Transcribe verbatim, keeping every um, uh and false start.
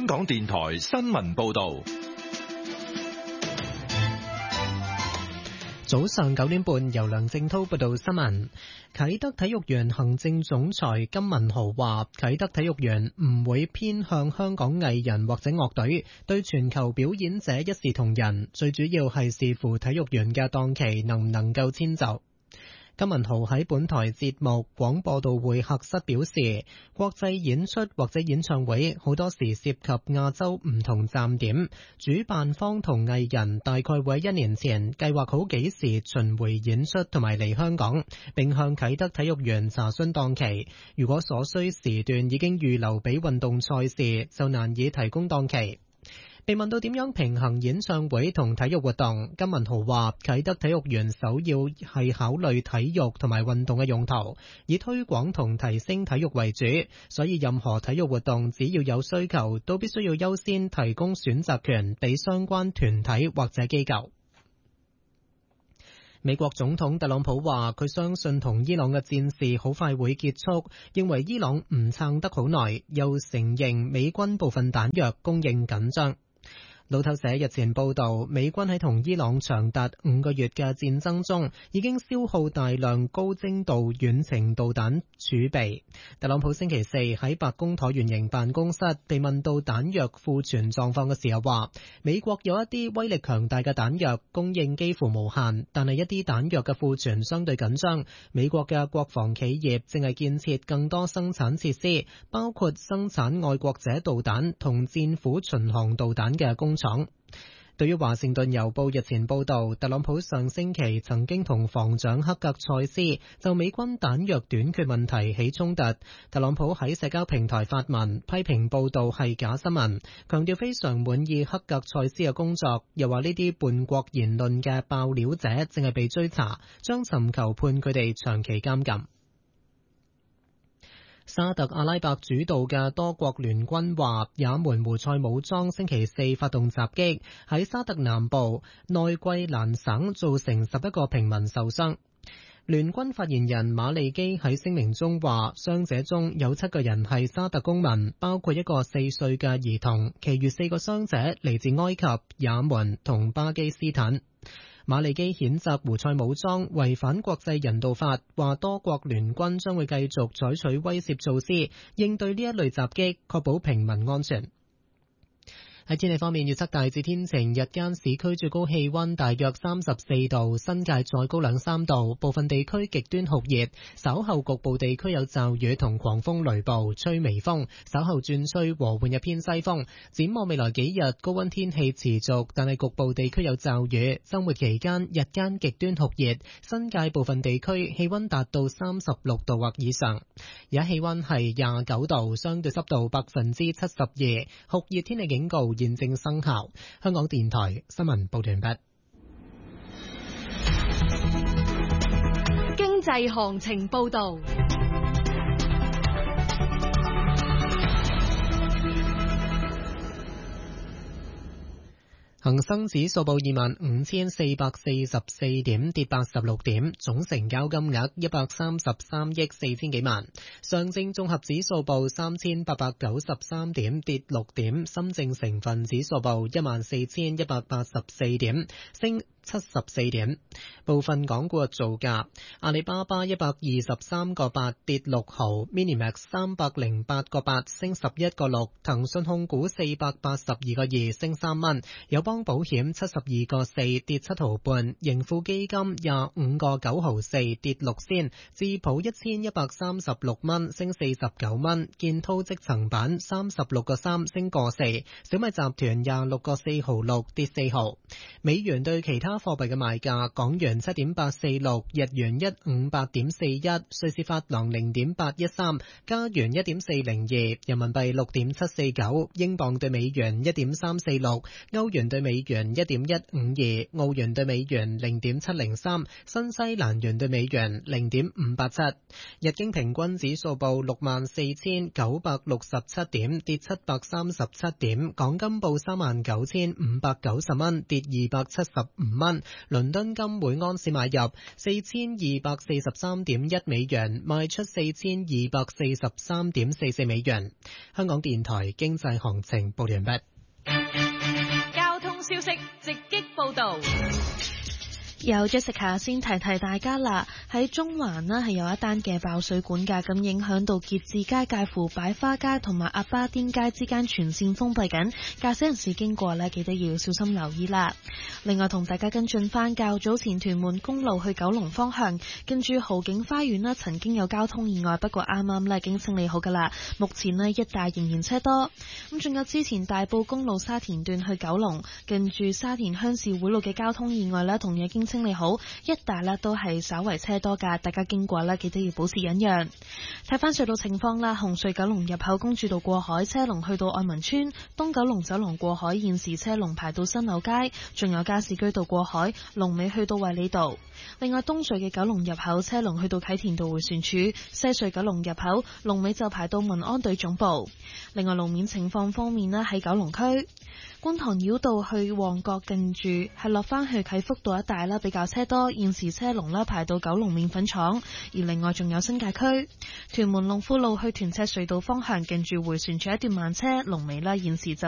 香港電台新聞報道。 早上九點半，由梁正濤報道新聞。啟德體育園行政總裁金文豪話，啟德體育園唔會偏向香港藝人或者樂隊，對全球表演者一視同仁，最主要係視乎體育園嘅檔期能唔能夠遷就。金文豪喺本台節目廣播道會客室表示，國際演出或者演唱會好多時涉及亞洲唔同站點，主辦方同藝人大概會喺一年前計劃好幾時巡迴演出同埋嚟香港，並向啟德體育園查詢檔期。如果所需時段已經預留俾運動賽事，就難以提供檔期。被問到點樣平衡演唱會同體育活動，金文豪話：啟德體育園首要係考慮體育同埋運動嘅用途，以推廣同提升體育為主，所以任何體育活動只要有需求，都必須要優先提供選擇權俾相關團體或者機構。美國總統特朗普話：佢相信同伊朗嘅戰事好快會結束，認為伊朗唔撐得好耐，又承認美軍部分彈藥供應緊張。路透社日前報道，美軍喺同伊朗長達五個月嘅戰爭中，已經消耗大量高精度遠程導彈儲備。特朗普星期四喺白宮橢圓形辦公室被問到彈藥庫存狀況嘅時候，話美國有一啲威力強大嘅彈藥供應幾乎無限，但係一啲彈藥嘅庫存相對緊張。美國嘅國防企業正係建設更多生產設施，包括生產愛國者導彈同戰斧巡航導彈嘅工廠。對於華盛頓郵報日前報道，特朗普上星期曾經同防長克格塞斯就美軍彈藥短缺問題起衝突。特朗普喺社交平台發文批評報道係假新聞，強調非常滿意克格塞斯嘅工作，又話呢啲叛國言論嘅爆料者正係被追查，將尋求判佢哋長期監禁。沙特阿拉伯主導嘅多國聯軍話，也門胡塞武裝星期四發動襲擊，喺沙特南部內季蘭省造成十一個平民受傷。聯軍發言人馬利基喺聲明中話，傷者中有七個人係沙特公民，包括一個四歲嘅兒童，其餘四個傷者嚟自埃及、也門同巴基斯坦。馬利基譴責胡塞武裝違反國際人道法，話多國聯軍將會繼續採取威懾措施，應對呢一類襲擊，確保平民安全。喺天氣方面，預測大致天晴，日間市區最高氣溫大約三十四度，新界再高兩三度，部分地區極端酷熱，稍後局部地區有驟雨同狂風雷暴，吹微風，稍後轉吹和緩日偏西風。展望未來幾日，高溫天氣持續，但係局部地區有驟雨。周末期間日間極端酷熱，新界部分地區氣溫達到三十六度或以上。而家氣溫係廿九度，相對濕度百分之七十二，酷熱天氣警告現正生效。香港電台新聞報道完畢。 經濟行情報道。 恒生指數報二萬五千四百四十四點，跌八十六點，總成交金額一百三十三億四千幾萬。上證綜合指數報三千八百九十三點，跌六點。深證成分指數報一萬四千一百八十四點，升七十四點。部分港股嘅造價：阿里巴巴一百二十三個八跌六毫 ，Minimax 三百零八個八升十一個六，騰訊控股四百八十二個二升三蚊，友邦保險七十二個四跌七毫半，盈富基金廿五個九毫四跌六仙，智普一千一百三十六蚊升四十九蚊，建滔積層板三十六個三升個四，小米集團廿六個四毫六跌四毫。美元對其他貨幣嘅賣價：港元七點八四六，日元一五八點四一，瑞士法郎零點八一三，加元一點四零二，人民幣六點七四九，英鎊對美元一點三四六，歐元對美元一點一五二，澳元對美元零點七零三，新西蘭元對美元零點五八七。日經平均指數報六萬四千九百六十七點，跌七百三十七點。港金報三萬九千五百九十蚊，跌二百七十五蚊。 蚊。倫敦金每安士買入四千二百四十三點一美元，賣出四千二百四十三點四四美元。香港電台經濟行情報完畢。 交通消息直擊報道。 有 Jessica 先提提大家啦，喺中環呢係有一單嘅爆水管㗎，咁影響到結志街介乎擺花街同埋鴨巴甸街之間全線封閉緊，駕駛人士經過呢記得要小心留意啦。另外同大家跟進翻較早前屯門公路去九龍方向，跟住豪景花園呢曾經有交通意外，不過啱啱呢已經清理好㗎啦，目前呢一帶仍然車多。咁仲有之前大埔公路沙田段去九龍，跟住沙田鄉事會路嘅交通意外呢同樣已經清理好，一帶呢都係稍為車多噶，大家經過呢記得要保持忍讓。睇翻隧道情況啦，紅隧九龍入口公主道過海車龍去到愛民村，東九龍走廊過海現時車龍排到新柳街，仲有加士居道過海龍尾去到衛理道。另外東隧嘅九龍入口車龍去到啟田道迴旋處，西隧九龍入口龍尾就排到民安隊總部。另外路面情況方面呢，喺九龍區觀塘繞道去旺角近住係落翻去啟福道一帶啦，比較車多，現時車龍啦排到九龍麵粉廠。而另外仲有新界區屯門龍富路去屯赤隧道方向近住迴旋處一段慢車，龍尾啦現時就